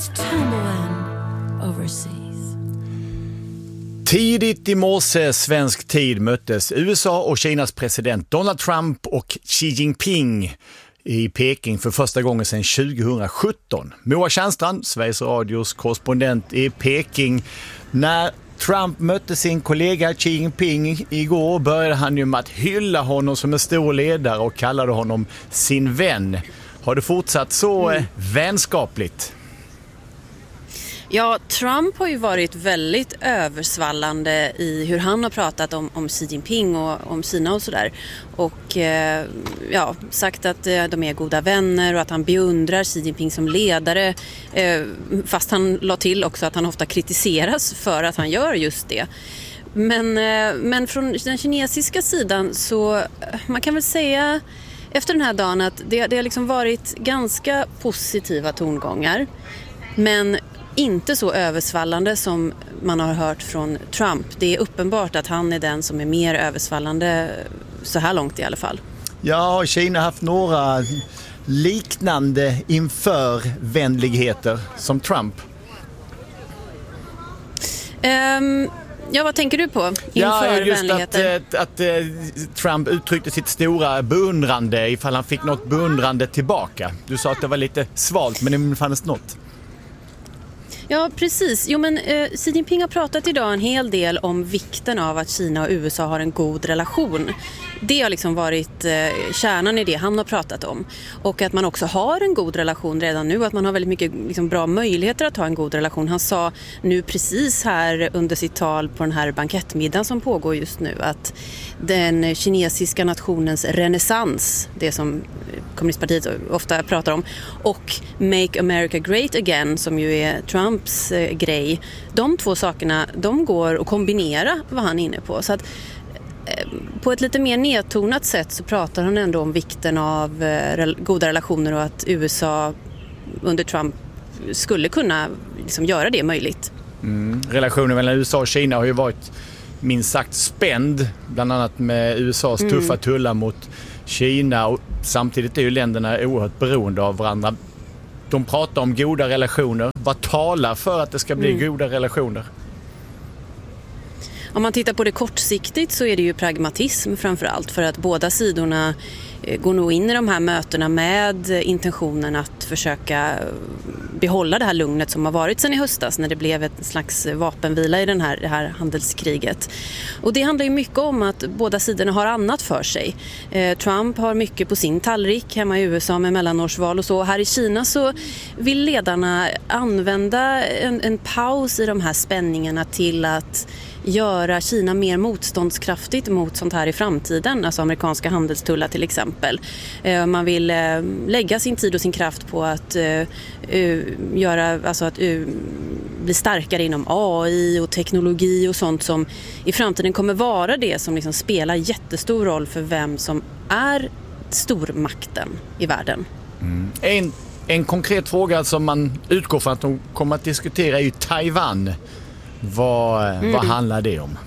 Tidigt i morse svensk tid möttes USA och Kinas president Donald Trump och Xi Jinping i Peking för första gången sedan 2017. Moa Tjärnstrand, Sveriges Radios korrespondent i Peking. När Trump mötte sin kollega Xi Jinping igår började han ju med att hylla honom som en stor ledare och kallade honom sin vän. Har det fortsatt så vänskapligt? Ja, Trump har ju varit väldigt översvallande i hur han har pratat om Xi Jinping och om Kina och sådär. Och sagt att de är goda vänner och att han beundrar Xi Jinping som ledare. Fast han la till också att han ofta kritiseras för att han gör just det. Men från den kinesiska sidan så man kan väl säga efter den här dagen att det har liksom varit ganska positiva tongångar. Men inte så översvallande som man har hört från Trump. Det är uppenbart att han är den som är mer översvallande så här långt i alla fall. Ja, Kina har haft några liknande inför-vänligheter som Trump. Ja, vad tänker du på inför vänligheter? Att Trump uttryckte sitt stora beundrande ifall han fick något beundrande tillbaka. Du sa att det var lite svalt, men det fanns något. Ja, precis. Xi Jinping har pratat idag en hel del om vikten av att Kina och USA har en god relation. Det har liksom varit kärnan i det han har pratat om. Och att man också har en god relation redan nu. Att man har väldigt mycket bra möjligheter att ha en god relation. Han sa nu precis här under sitt tal på den här bankettmiddagen som pågår just nu att den kinesiska nationens renässans, det som kommunistpartiet ofta pratar om, och Make America Great Again som ju är Trumps grej, de två sakerna de går att kombinera vad han är inne på. Så att på ett lite mer nedtonat sätt så pratar han ändå om vikten av goda relationer och att USA under Trump skulle kunna göra det möjligt. Relationen mellan USA och Kina har ju varit minst sagt spänd, bland annat med USAs tuffa tullar mot Kina, och samtidigt är ju länderna oerhört beroende av varandra. De pratar om goda relationer. Vad talar för att det ska bli goda relationer? Om man tittar på det kortsiktigt så är det ju pragmatism framförallt, för att båda sidorna går nog in i de här mötena med intentionen att försöka behålla det här lugnet som har varit sedan i höstas när det blev ett slags vapenvila i det här handelskriget. Och det handlar ju mycket om att båda sidorna har annat för sig. Trump har mycket på sin tallrik hemma i USA med mellanårsval och så. Här i Kina så vill ledarna använda en paus i de här spänningarna till att göra Kina mer motståndskraftigt mot sånt här i framtiden, alltså amerikanska handelstullar till exempel. Man vill lägga sin tid och sin kraft på att bli starkare inom AI och teknologi och sånt som i framtiden kommer vara det som spelar jättestor roll för vem som är stormakten i världen. En konkret fråga som man utgår från att de kommer att diskutera är ju Taiwan. Vad handlar det om?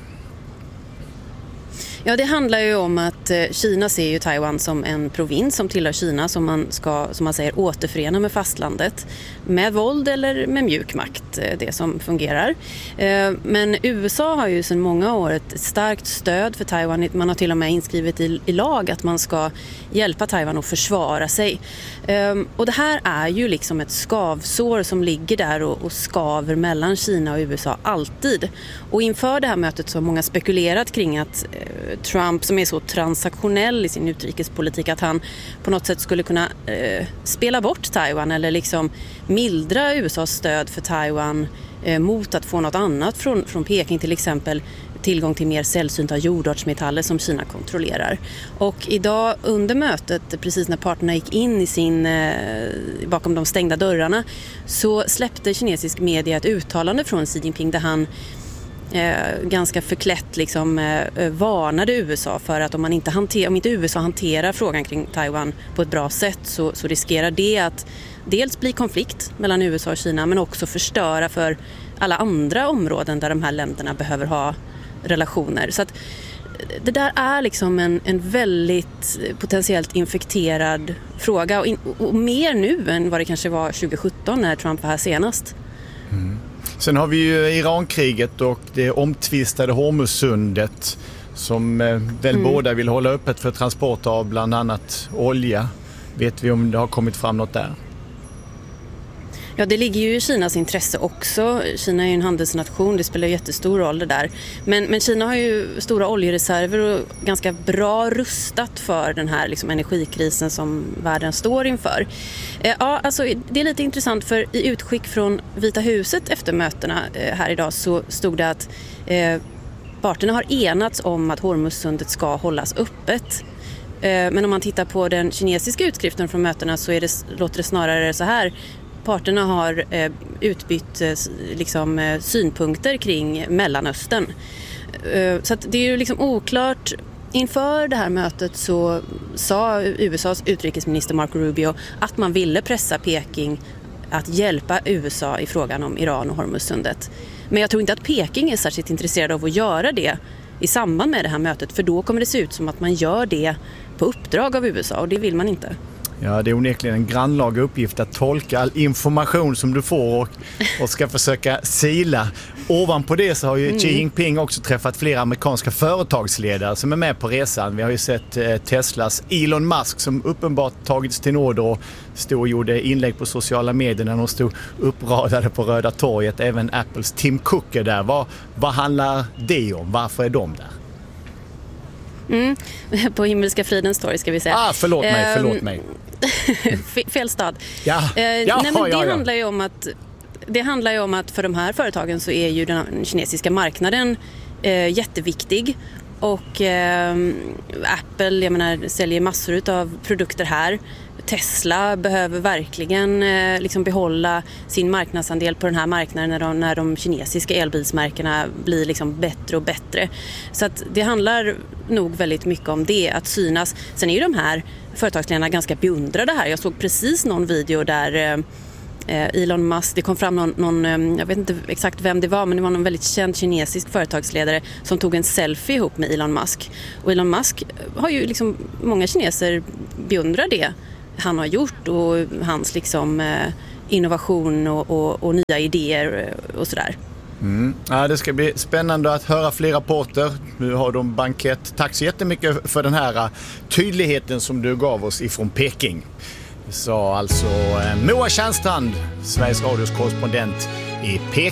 Ja, det handlar ju om att Kina ser ju Taiwan som en provins som tillhör Kina som man ska, som man säger, återförena med fastlandet med våld eller med mjuk makt, det som fungerar. Men USA har ju sedan många år ett starkt stöd för Taiwan. Man har till och med inskrivet i lag att man ska hjälpa Taiwan att försvara sig. Och det här är ju liksom ett skavsår som ligger där och skaver mellan Kina och USA alltid. Och inför det här mötet så har många spekulerat kring att Trump, som är så transaktionell i sin utrikespolitik, att han på något sätt skulle kunna spela bort Taiwan eller liksom mildra USAs stöd för Taiwan mot att få något annat från Peking, till exempel tillgång till mer sällsynta jordartsmetaller som Kina kontrollerar. Och idag under mötet, precis när parterna gick in i bakom de stängda dörrarna, så släppte kinesisk media ett uttalande från Xi Jinping där han ganska förklätt varnade USA för att om inte USA hanterar frågan kring Taiwan på ett bra sätt så riskerar det att dels bli konflikt mellan USA och Kina, men också förstöra för alla andra områden där de här länderna behöver ha relationer. Så att det där är liksom en väldigt potentiellt infekterad fråga och mer nu än vad det kanske var 2017 när Trump var här senast. Sen har vi ju Irankriget och det omtvistade Hormuzsundet som väl båda vill hålla öppet för transport av bland annat olja. Vet vi om det har kommit fram något där? Ja, det ligger ju i Kinas intresse också. Kina är ju en handelsnation, det spelar jättestor roll det där. Men Kina har ju stora oljereserver och ganska bra rustat för den här liksom energikrisen som världen står inför. Ja, alltså det är lite intressant för i utskick från Vita huset efter mötena här idag så stod det att parterna har enats om att Hormuzsundet ska hållas öppet. Men om man tittar på den kinesiska utskriften från mötena så låter det snarare så här. Parterna har utbytt synpunkter kring Mellanöstern. Så att det är ju liksom oklart. Inför det här mötet så sa USAs utrikesminister Marco Rubio att man ville pressa Peking att hjälpa USA i frågan om Iran och Hormuzsundet. Men jag tror inte att Peking är särskilt intresserad av att göra det i samband med det här mötet. För då kommer det se ut som att man gör det på uppdrag av USA och det vill man inte. Ja, det är onekligen en grannlaga uppgift att tolka all information som du får och ska försöka sila. Ovanpå det så har ju Xi Jinping också träffat flera amerikanska företagsledare som är med på resan. Vi har ju sett Teslas Elon Musk som uppenbart tagits till nåd och stod och gjorde inlägg på sociala medier när de stod uppradade på Röda torget. Även Apples Tim Cook är där. Vad handlar det om? Varför är de där? På Himmelska fridens torg ska vi säga. Förlåt mig. Fel stad. Det handlar ju om att för de här företagen så är ju den kinesiska marknaden jätteviktig och Apple, jag menar, säljer massor av produkter här. Tesla behöver verkligen behålla sin marknadsandel på den här marknaden när de kinesiska elbilsmärkena blir liksom bättre och bättre. Så att det handlar nog väldigt mycket om det, att synas. Sen är ju de här företagsledarna ganska beundrade här. Jag såg precis någon video där Elon Musk, det kom fram någon, jag vet inte exakt vem det var, men det var någon väldigt känd kinesisk företagsledare som tog en selfie ihop med Elon Musk. Och Elon Musk har ju liksom, många kineser beundrar det han har gjort och hans innovation och nya idéer och sådär. Ja, det ska bli spännande att höra fler rapporter. Nu har de bankett. Tack så jättemycket för den här tydligheten som du gav oss ifrån Peking. Sa alltså Moa Tjärnstrand, Sveriges Radios korrespondent i Peking.